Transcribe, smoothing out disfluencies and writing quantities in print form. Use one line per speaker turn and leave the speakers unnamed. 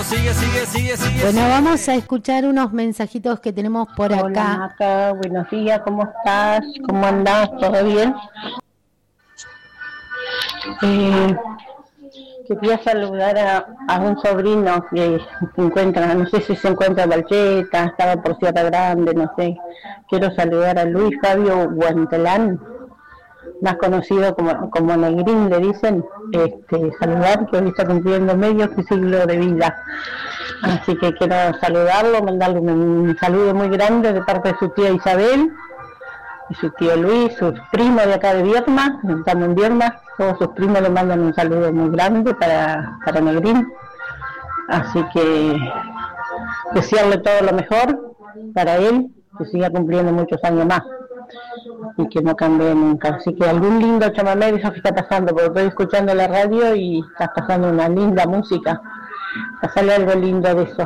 Bueno, vamos a escuchar unos mensajitos que tenemos por acá.
Hola, Maca, buenos días, ¿cómo estás? ¿Cómo andás? ¿Todo bien? Quería saludar a un sobrino que se encuentra, no sé si se encuentra en Valcheta, estaba por Sierra Grande, no sé. Quiero saludar a Luis Fabio Guantelán, más conocido como Negrín, le dicen. Saludar, que hoy está cumpliendo medio siglo de vida. Así que quiero saludarlo, mandarle un saludo muy grande de parte de su tía Isabel y su tío Luis, sus primos de acá de Vierma, estamos en Vierma, todos sus primos le mandan un saludo muy grande para Negrín. Así que desearle todo lo mejor para él, que siga cumpliendo muchos años más y que no cambie nunca. Así que algún lindo chamamé de eso que está pasando, porque estoy escuchando la radio y está pasando una linda música. Pasarle algo lindo de eso.